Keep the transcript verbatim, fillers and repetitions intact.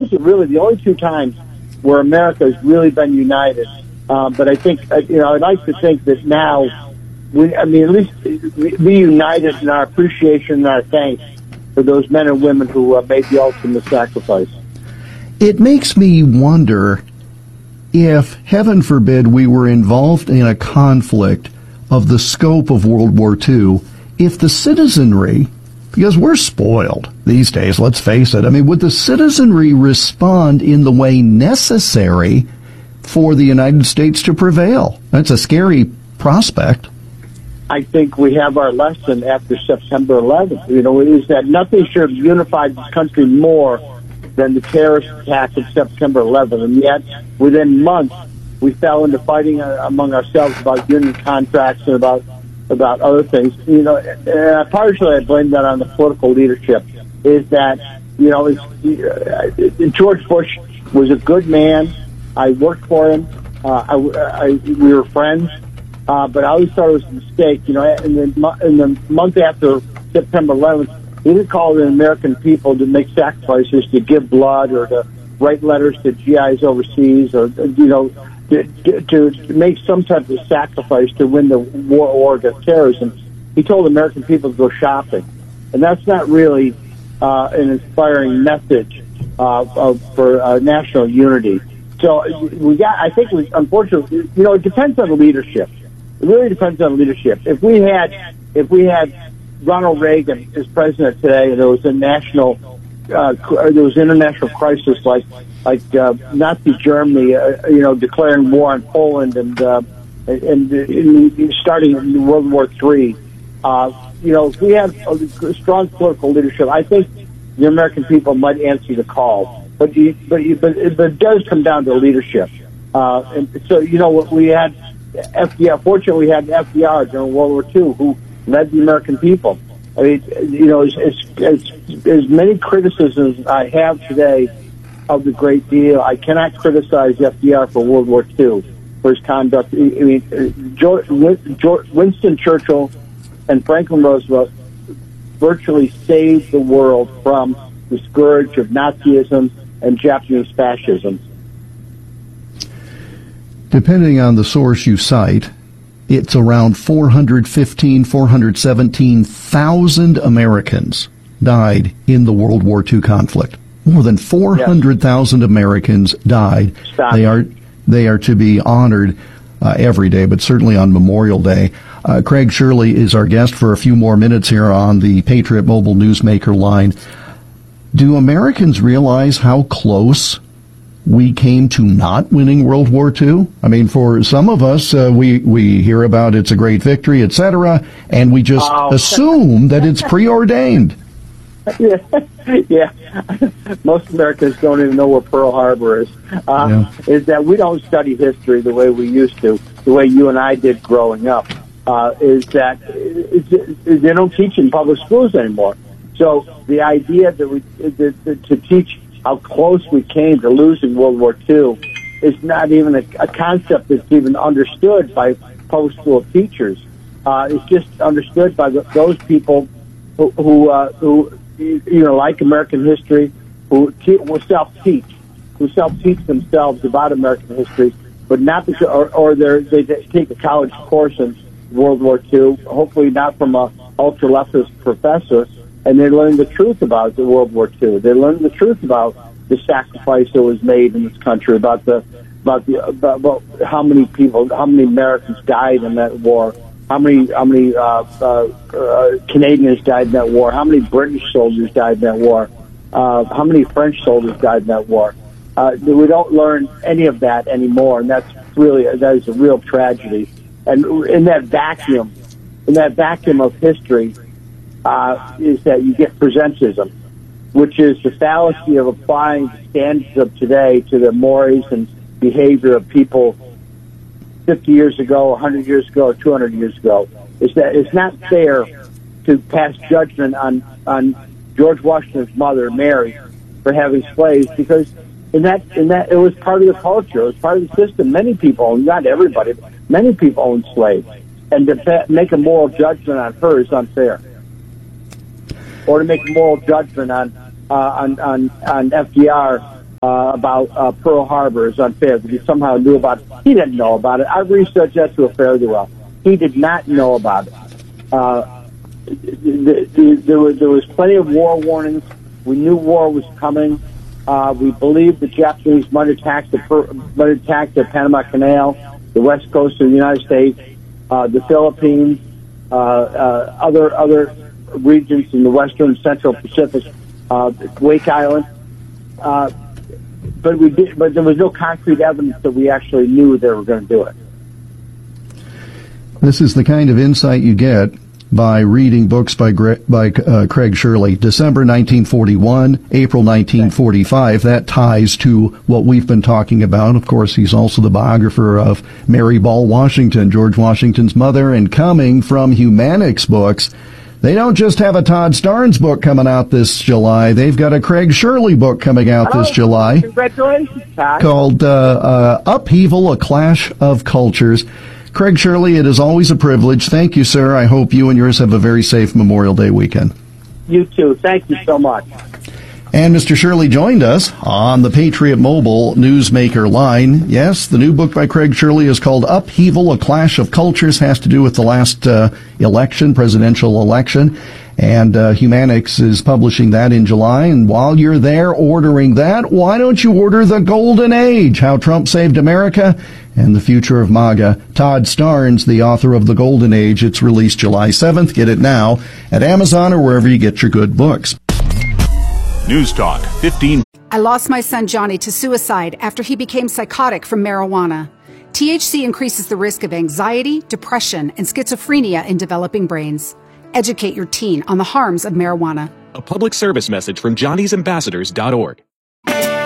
those are really the only two times where America has really been united. Um, but I think, uh, you know, I'd like to think that now, we, I mean, at least we, we united in our appreciation and our thanks for those men and women who uh, made the ultimate sacrifice. It makes me wonder if, heaven forbid, we were involved in a conflict of the scope of World War Two, if the citizenry, because we're spoiled these days, let's face it, I mean, would the citizenry respond in the way necessary for the United States to prevail? That's a scary prospect. I think we have our lesson after September eleventh. You know, is that nothing should have unified this country more than the terrorist attack of September eleventh. And yet, within months, we fell into fighting among ourselves about union contracts and about about other things. You know, uh, partially I blame that on the political leadership. Is that, you know, it's, uh, George Bush was a good man. I worked for him. Uh, I, I, we were friends. Uh, but I always thought it was a mistake. You know, in the, in the month after September eleventh, he didn't call the American people to make sacrifices, to give blood, or to write letters to G Is overseas, or, you know, to, to, to make some type of sacrifice to win the war, war against terrorism. He told American people to go shopping. And that's not really uh, an inspiring message uh, of, for uh, national unity. So we got, I think, we, unfortunately, you know, it depends on the leadership. It really depends on leadership. If we had, if we had Ronald Reagan as president today, and there was a national, uh, there was international crisis like, like uh, Nazi Germany, uh, you know, declaring war on Poland and uh, and, and starting in World War Three. Uh, you know, if we had a strong political leadership, I think the American people might answer the call. But you, but you, but, it, but it does come down to leadership. Uh, and so, you know, we had F D R. Fortunately, we had F D R during World War Two, who led the American people. I mean, you know, as, as, as many criticisms I have today of the Great Deal, I cannot criticize F D R for World War Two, for his conduct. I mean, George, George, Winston Churchill and Franklin Roosevelt virtually saved the world from the scourge of Nazism and Japanese fascism. Depending on the source you cite, it's around four hundred fifteen, four hundred seventeen thousand Americans died in the World War Two conflict. More than four hundred thousand yes. Americans died. Stop. They are they are to be honored uh, every day, but certainly on Memorial Day. Uh, Craig Shirley is our guest for a few more minutes here on the Patriot Mobile Newsmaker line. Do Americans realize how close we came to not winning World War Two? I mean, for some of us, uh, we, we hear about it's a great victory, et cetera, and we just oh. assume that it's preordained. Yeah, yeah. Most Americans don't even know where Pearl Harbor is. Uh, yeah. Is that we don't study history the way we used to, the way you and I did growing up. Uh, is that is, is they don't teach in public schools anymore. So the idea that we that, that to teach how close we came to losing World War Two is not even a, a concept that's even understood by public school teachers. Uh, it's just understood by the, those people who who, uh, who you know like American history, who te- will self-teach, who self-teach themselves about American history, but not because, or, or they take a college course in World War Two, hopefully not from a ultra-leftist professor. And they learn the truth about the World War Two. They learn the truth about the sacrifice that was made in this country, about the about the about, about how many people, how many Americans died in that war, how many how many uh, uh, uh, Canadians died in that war, how many British soldiers died in that war, uh, how many French soldiers died in that war. Uh, we don't learn any of that anymore, and that's really that is a real tragedy. And in that vacuum, in that vacuum of history. Uh, is that you get presentism, which is the fallacy of applying the standards of today to the mores and behavior of people fifty years ago, one hundred years ago, or two hundred years ago. Is that it's not fair to pass judgment on, on George Washington's mother, Mary, for having slaves, because in that in that it was part of the culture, it was part of the system. Many people owned, not everybody, but many people owned slaves, and to fa- make a moral judgment on her is unfair. Or to make a moral judgment on uh, on, on on F D R uh, about uh, Pearl Harbor is unfair because he somehow knew about it. He didn't know about it. I researched that to a fairly well. He did not know about it. Uh, the, the, there, was, there was plenty of war warnings. We knew war was coming. Uh, we believed the Japanese might attack the, might attack the Panama Canal, the west coast of the United States, uh, the Philippines, uh, uh, other other regions in the western central Pacific, uh, Wake Island. Uh, but we did, but there was no concrete evidence that we actually knew they were going to do it. This is the kind of insight you get by reading books by Gre- by uh, Craig Shirley. December nineteen forty-one, April nineteen forty-five. That ties to what we've been talking about. Of course, he's also the biographer of Mary Ball Washington, George Washington's mother. And coming from Humanix Books, they don't just have a Todd Starnes book coming out this July. They've got a Craig Shirley book coming out oh, this July. Congratulations, Todd. Called uh, uh, Upheaval, A Clash of Cultures. Craig Shirley, it is always a privilege. Thank you, sir. I hope you and yours have a very safe Memorial Day weekend. You too. Thank you so much. And Mister Shirley joined us on the Patriot Mobile Newsmaker line. Yes, the new book by Craig Shirley is called Upheaval, A Clash of Cultures, has to do with the last uh, election, presidential election. And uh, Humanix is publishing that in July. And while you're there ordering that, why don't you order The Golden Age, How Trump Saved America and the Future of MAGA. Todd Starnes, the author of The Golden Age. It's released July seventh. Get it now at Amazon or wherever you get your good books. News Talk fifteen. I lost my son Johnny to suicide after he became psychotic from marijuana. T H C increases the risk of anxiety, depression, and schizophrenia in developing brains. Educate your teen on the harms of marijuana. A public service message from Johnny's Ambassadors dot org.